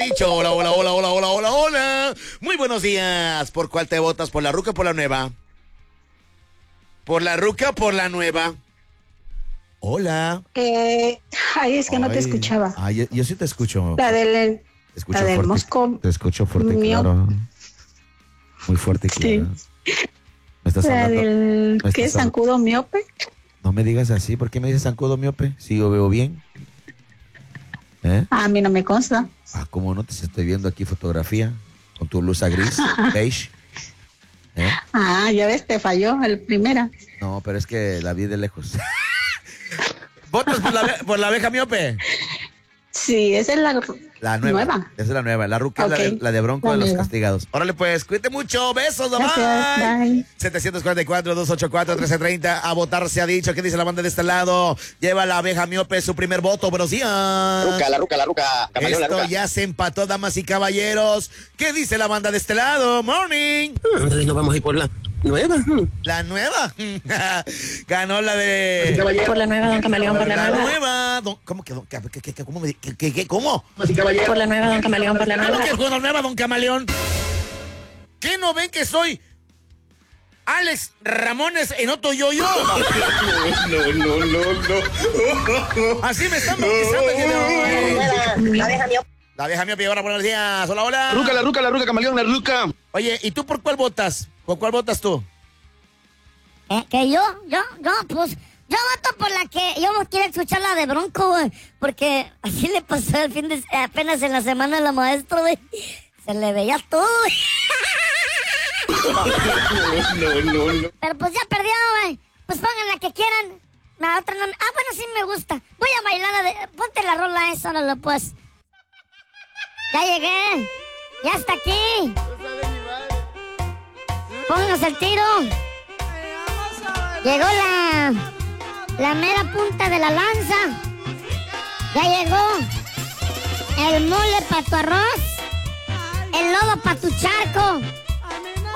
Dicho, hola, hola, hola, hola, hola, hola, hola. Muy buenos días. ¿Por cuál te votas? ¿Por la ruca o por la nueva? ¿Por la ruca o por la nueva? Hola. Ay, es que no te escuchaba. Ay, yo sí te escucho. La del, Te escucho la del fuerte. mosco. Te escucho fuerte y mío. claro. Muy fuerte y claro. Sí. ¿Me estás La hablando? del, ¿Me ¿qué es estás zancudo miope? No me digas así. ¿Por qué me dices zancudo miope? Si yo veo bien. ¿Eh? A mí no me consta. ¿Cómo no te estoy viendo aquí fotografía? Con tu blusa gris, beige. ¿Eh? Ya ves, te falló el primera. No, pero es que la vi de lejos. ¿Votas por la abeja miope? Sí, esa es la nueva. Esa es la nueva. La ruca Okay. es la de Bronco La de los nueva. castigados. Órale pues, cuídate mucho. Besos, Gracias, bye. bye. 744-284-1330. A votar se ha dicho. ¿Qué dice la banda de este lado? Lleva la abeja miope su primer voto. Buenos días. La ruca. Camaleón, Esto la ruca. ya se empató, damas y caballeros. ¿Qué dice la banda de este lado? Morning. Entonces nos vamos a ir por la nueva. La nueva. Ganó la de... Por la nueva, don Camaleón, por la La nueva. nueva. ¿Cómo que? ¿Cómo? Por la nueva, don Camaleón, por la ¿Cómo nueva. que fue la nueva, don Camaleón? ¿Qué no ven que soy Alex Ramones en otro yo-yo? No. Así me están bautizando el día de hoy. La vieja mía, ahora buenos días. Hola, hola. La ruca, camaleón, la ruca. Oye, ¿y tú por cuál votas? ¿Por cuál votas tú? ¿Que yo, pues, yo voto por la que yo quiero escuchar la de Bronco, güey, porque así le pasó apenas en la semana a la maestra, güey, se le veía todo, güey. No. Pero pues ya perdió, güey, pues pongan la que quieran, la otra no, bueno, sí me gusta, voy a bailar, ponte la rola esa, órale, pues. Ya llegué, ya está aquí. Pónganos el tiro. Llegó la mera punta de la lanza. Ya llegó el mole para tu arroz, el lodo para tu charco,